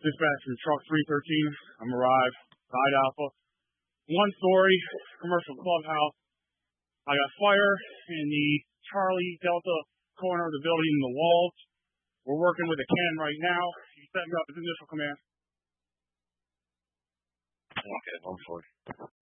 Dispatch from Truck 313. I'm arrived. Side Alpha. One story, commercial clubhouse. I got fire in the Charlie Delta corner of the building in the walls. We're working with a can right now. He's setting up his initial command. Okay, 140.